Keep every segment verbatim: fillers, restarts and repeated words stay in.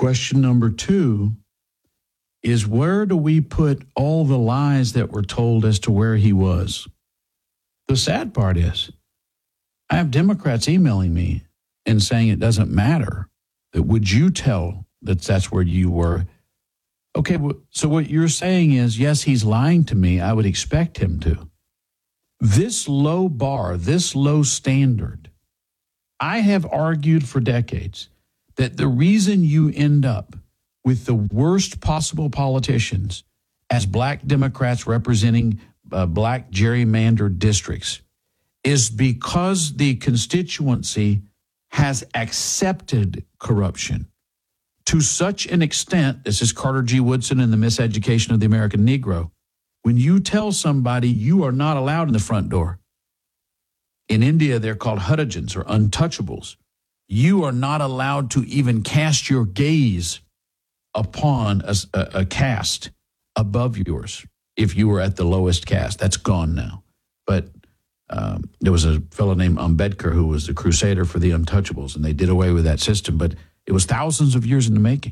Question number two is, where do we put all the lies that were told as to where he was? The sad part is, I have Democrats emailing me and saying it doesn't matter. That would you tell that that's where you were? Okay, so what you're saying is, yes, he's lying to me. I would expect him to. This low bar, this low standard, I have argued for decades that the reason you end up with the worst possible politicians as black Democrats representing uh, black gerrymandered districts is because the constituency has accepted corruption to such an extent. This is Carter G. Woodson and the Miseducation of the American Negro. When you tell somebody you are not allowed in the front door, in India they're called Hudajans or untouchables. You are not allowed to even cast your gaze upon a, a, a caste above yours if you were at the lowest caste. That's gone now. But um, there was a fellow named Ambedkar who was the crusader for the untouchables, and they did away with that system. But it was thousands of years in the making.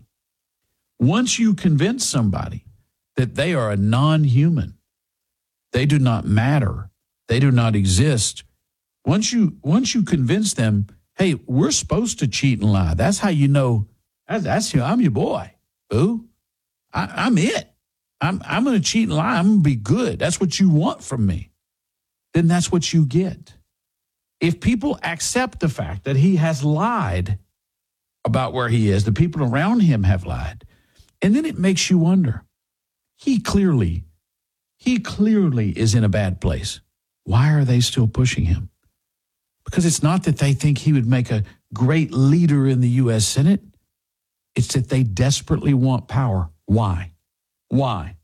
Once you convince somebody that they are a non-human, they do not matter, they do not exist, once you once you convince them, hey, we're supposed to cheat and lie. That's how you know, that's you, I'm your boy, boo. I, I'm it. I'm, I'm going to cheat and lie. I'm going to be good. That's what you want from me. Then that's what you get. If people accept the fact that he has lied about where he is, the people around him have lied, and then it makes you wonder, he clearly, he clearly is in a bad place. Why are they still pushing him? Because it's not that they think he would make a great leader in the U S Senate. It's that they desperately want power. Why? Why?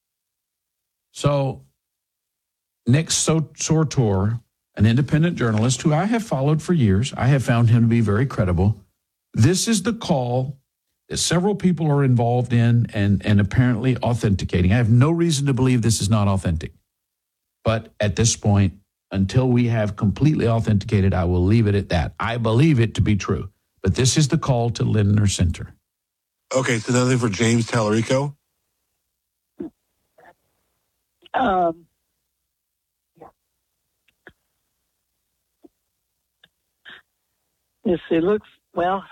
So Nick Sortor, an independent journalist who I have followed for years, I have found him to be very credible. This is the call that several people are involved in and, and apparently authenticating. I have no reason to believe this is not authentic. But at this point, until we have completely authenticated, I will leave it at that. I believe it to be true. But this is the call to Lindner Center. Okay, so nothing for James Tallarico? Um, yes, it looks, well,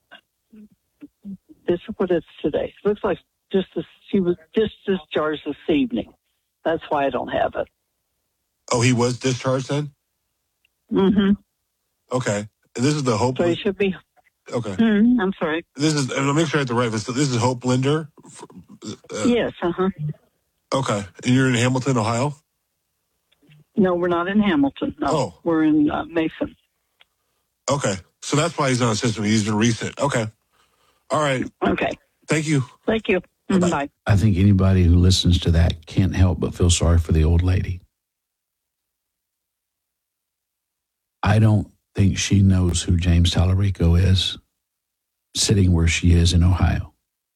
this is what it's today. It looks like just this, she was just discharged this evening. That's why I don't have it. Oh, he was discharged then? Mm-hmm. Okay. And this is the Hope. So he should be. Okay. Mm-hmm. I'm sorry. This is, and I'll make sure I have the right. So this is Hope Linder? Uh, yes, uh-huh. Okay. And you're in Hamilton, Ohio? No, we're not in Hamilton. No, oh. We're in uh, Mason. Okay. So that's why he's on the system. He's been recent. Okay. All right. Okay. Thank you. Thank you. Bye. Bye. I think anybody who listens to that can't help but feel sorry for the old lady. I don't think she knows who James Tallarico is, sitting where she is in Ohio.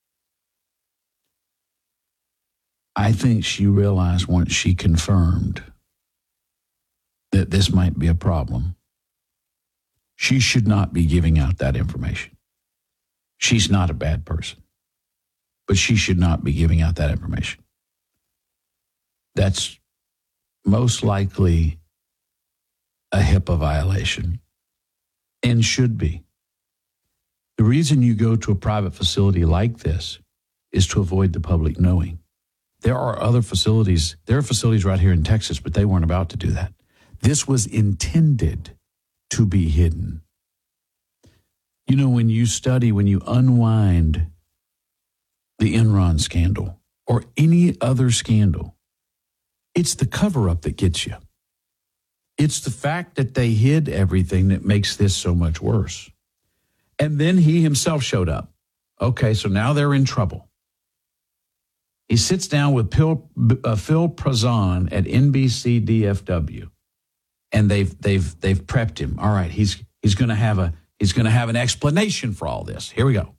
I think she realized once she confirmed that this might be a problem, she should not be giving out that information. She's not a bad person, but she should not be giving out that information. That's most likely a HIPAA violation and should be. The reason you go to a private facility like this is to avoid the public knowing. There are other facilities, there are facilities right here in Texas, but they weren't about to do that. This was intended to be hidden. You know, when you study, when you unwind the Enron scandal or any other scandal, it's the cover-up that gets you. It's the fact that they hid everything that makes this so much worse. And then he himself showed up. Okay, so now they're in trouble. He sits down with Phil, uh, Phil Prazan at N B C D F W, and they've they've they've prepped him. All right, he's he's going to have a he's going to have an explanation for all this. Here we go.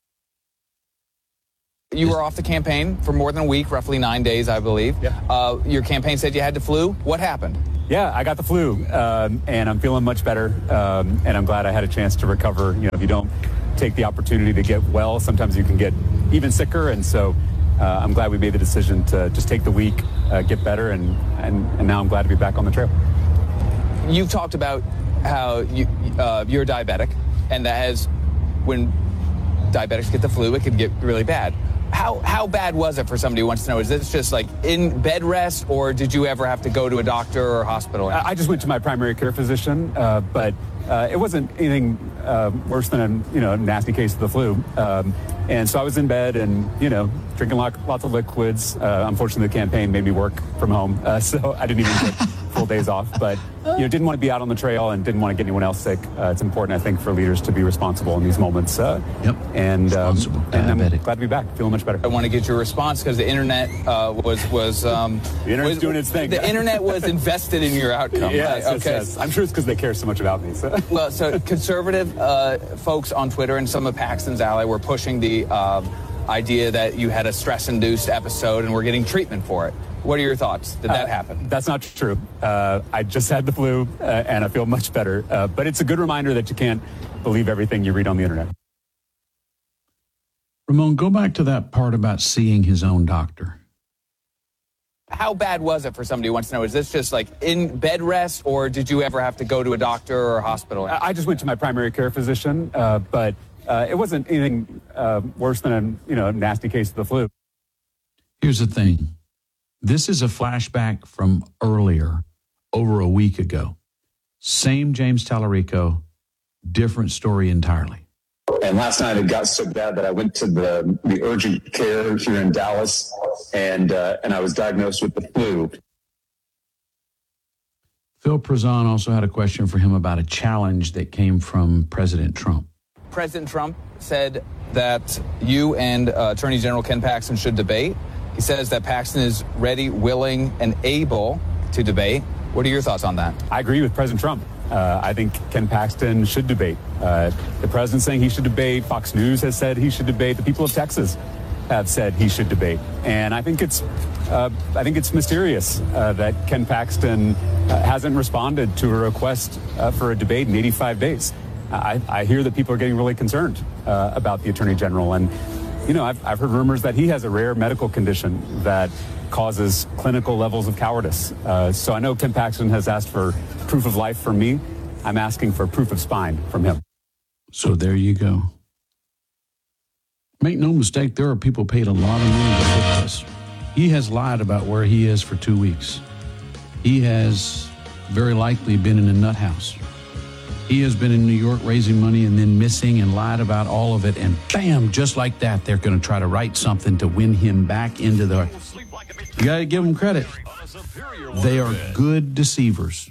You were off the campaign for more than a week, roughly nine days, I believe. Yeah. Uh, your campaign said you had the flu. What happened? Yeah, I got the flu, um, and I'm feeling much better, um, and I'm glad I had a chance to recover. You know, if you don't take the opportunity to get well. Sometimes you can get even sicker, and so uh, I'm glad we made the decision to just take the week, uh, get better, and, and, and now I'm glad to be back on the trail. You've talked about how you, uh, you're diabetic, and that has, when diabetics get the flu, it can get really bad. How how bad was it for somebody who wants to know? Is this just like in bed rest, or did you ever have to go to a doctor or hospital? I just went to my primary care physician, uh, but uh, it wasn't anything uh, worse than a you know nasty case of the flu. Um, and so I was in bed and you know drinking lot, lots of liquids. Uh, unfortunately, the campaign made me work from home, uh, so I didn't even get full days off. But you know, didn't want to be out on the trail and didn't want to get anyone else sick. Uh, it's important, I think, for leaders to be responsible in these moments. Uh, yep. And, um, and I'm Diabetic. glad to be back. Feeling much better. I want to get your response because the internet uh, was was um, the internet's was, doing its thing. The internet was invested in your outcome. Yes, right? yes, Okay. yes. I'm sure it's because they care so much about me. So. Well, so conservative uh, folks on Twitter and some of Paxton's ally were pushing the uh, idea that you had a stress-induced episode and were getting treatment for it. What are your thoughts? Did that uh, happen? That's not true. Uh, I just had the flu, uh, and I feel much better. Uh, but it's a good reminder that you can't believe everything you read on the internet. Ramon, go back to that part about seeing his own doctor. How bad was it for somebody who wants to know? Is this just like in bed rest, or did you ever have to go to a doctor or a hospital? I, I just went to my primary care physician, uh, but uh, it wasn't anything uh, worse than a you know nasty case of the flu. Here's the thing. This is a flashback from earlier, over a week ago. Same James Tallarico, different story entirely. And last night it got so bad that I went to the, the urgent care here in Dallas, and uh, and I was diagnosed with the flu. Phil Prezan also had a question for him about a challenge that came from President Trump. President Trump said that you and uh, Attorney General Ken Paxton should debate. He says that Paxton is ready, willing, and able to debate. What are your thoughts on that? I agree with President Trump. Uh, I think Ken Paxton should debate. Uh, the president's saying he should debate. Fox News has said he should debate. The people of Texas have said he should debate. And I think it's, uh, I think it's mysterious uh, that Ken Paxton uh, hasn't responded to a request uh, for a debate in eighty-five days. I, I hear that people are getting really concerned uh, about the Attorney General. And, you know, I've, I've heard rumors that he has a rare medical condition that causes clinical levels of cowardice. Uh, so I know Ken Paxton has asked for proof of life from me. I'm asking for proof of spine from him. So there you go. Make no mistake, there are people paid a lot of money to put this. He has lied about where he is for two weeks. He has very likely been in a nut house. He has been in New York raising money and then missing and lied about all of it. And bam, just like that, they're going to try to write something to win him back into the... You got to give them credit. They are good deceivers.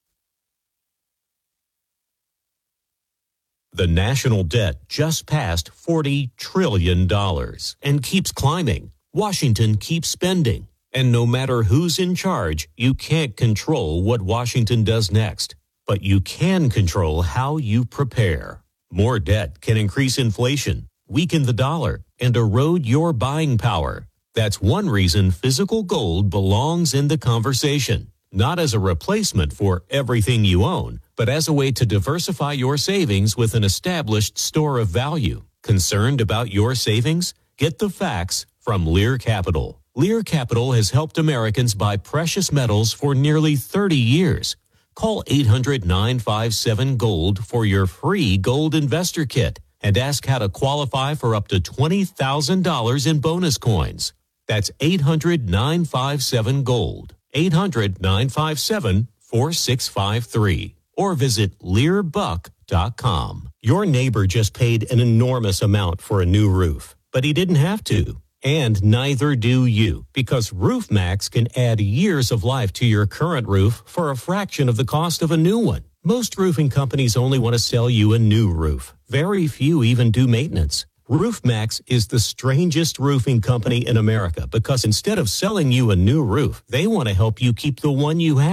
The national debt just passed forty trillion dollars and keeps climbing. Washington keeps spending. And no matter who's in charge, you can't control what Washington does next. But you can control how you prepare. More debt can increase inflation, weaken the dollar, and erode your buying power. That's one reason physical gold belongs in the conversation. Not as a replacement for everything you own, but as a way to diversify your savings with an established store of value. Concerned about your savings? Get the facts from Lear Capital. Lear Capital has helped Americans buy precious metals for nearly thirty years. Call eight hundred nine five seven GOLD for your free gold investor kit and ask how to qualify for up to twenty thousand dollars in bonus coins. That's eight hundred nine five seven GOLD. eight hundred nine five seven four six five three. Or visit lear buck dot com. Your neighbor just paid an enormous amount for a new roof, but he didn't have to. And neither do you, because RoofMax can add years of life to your current roof for a fraction of the cost of a new one. Most roofing companies only want to sell you a new roof. Very few even do maintenance. RoofMax is the strangest roofing company in America because instead of selling you a new roof, they want to help you keep the one you have.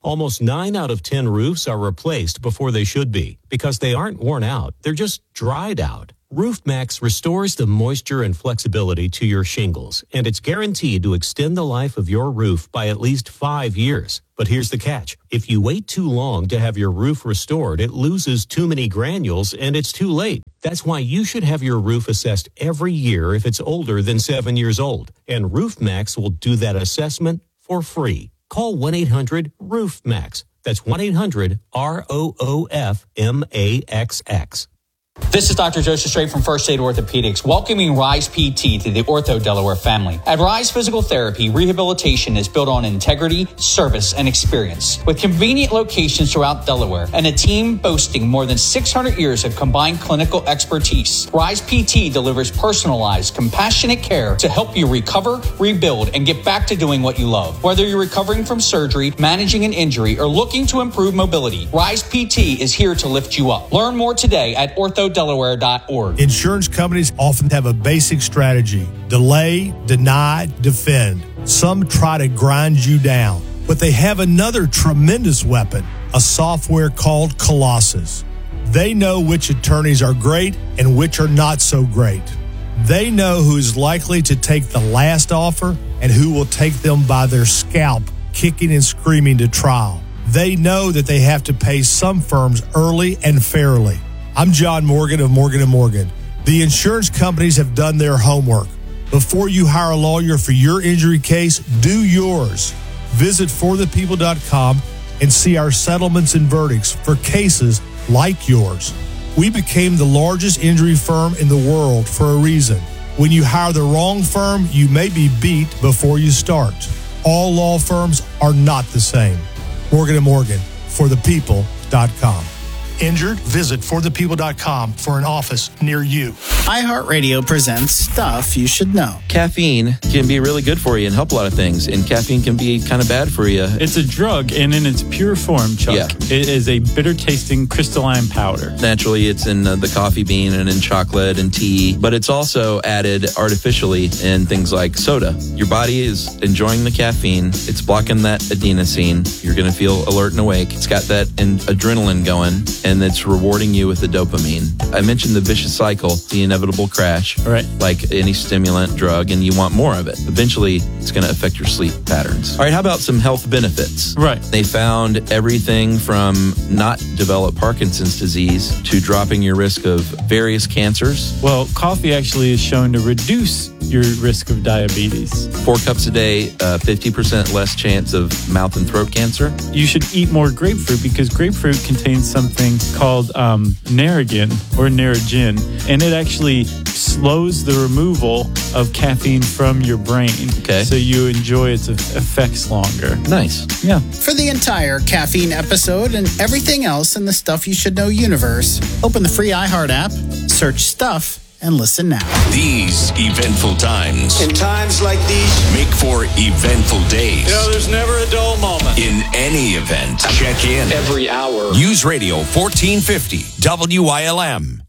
Almost nine out of ten roofs are replaced before they should be because they aren't worn out. They're just dried out. RoofMax restores the moisture and flexibility to your shingles, and it's guaranteed to extend the life of your roof by at least five years. But here's the catch. If you wait too long to have your roof restored, it loses too many granules and it's too late. That's why you should have your roof assessed every year if it's older than seven years old. And RoofMax will do that assessment for free. Call one eight hundred roof max. That's one eight hundred R O O F M A X X. This is Doctor Joseph Strait from First Aid Orthopedics, welcoming Rise P T to the Ortho Delaware family. At Rise Physical Therapy, rehabilitation is built on integrity, service, and experience. With convenient locations throughout Delaware and a team boasting more than six hundred years of combined clinical expertise, Rise P T delivers personalized, compassionate care to help you recover, rebuild, and get back to doing what you love. Whether you're recovering from surgery, managing an injury, or looking to improve mobility, Rise P T is here to lift you up. Learn more today at ortho delaware dot org. Insurance companies often have a basic strategy: delay, deny, defend. Some try to grind you down, but they have another tremendous weapon, a software called Colossus. They know which attorneys are great and which are not so great. They know who is likely to take the last offer and who will take them by their scalp, kicking and screaming to trial. They know that they have to pay some firms early and fairly. I'm John Morgan of Morgan and Morgan. The insurance companies have done their homework. Before you hire a lawyer for your injury case, do yours. Visit for the people dot com and see our settlements and verdicts for cases like yours. We became the largest injury firm in the world for a reason. When you hire the wrong firm, you may be beat before you start. All law firms are not the same. Morgan and Morgan, for the people dot com. Injured? Visit for the people dot com for an office near you. iHeartRadio presents Stuff You Should Know. Caffeine can be really good for you and help a lot of things, and caffeine can be kind of bad for you. It's a drug, and in its pure form, Chuck, yeah. It is a bitter-tasting crystalline powder. Naturally, it's in uh, the coffee bean and in chocolate and tea, but it's also added artificially in things like soda. Your body is enjoying the caffeine. It's blocking that adenosine. You're going to feel alert and awake. It's got that in- adrenaline going, and it's rewarding you with the dopamine. I mentioned the vicious cycle, the inevitable crash, right? Like any stimulant drug, and you want more of it. Eventually, it's going to affect your sleep patterns. All right, how about some health benefits? Right. They found everything from not develop Parkinson's disease to dropping your risk of various cancers. Well, coffee actually is shown to reduce your risk of diabetes. Four cups a day, uh, fifty percent less chance of mouth and throat cancer. You should eat more grapefruit because grapefruit contains something called um, Narragin or Narragin, and it actually slows the removal of caffeine from your brain. Okay. So you enjoy its effects longer. Nice. Yeah. For the entire caffeine episode and everything else in the Stuff You Should Know universe, open the free iHeart app, search Stuff, and listen now. These eventful times. In times like these. Make for eventful days. You know, there's never a dull moment. In any event, check in. Every hour. News Radio fourteen fifty W I L M.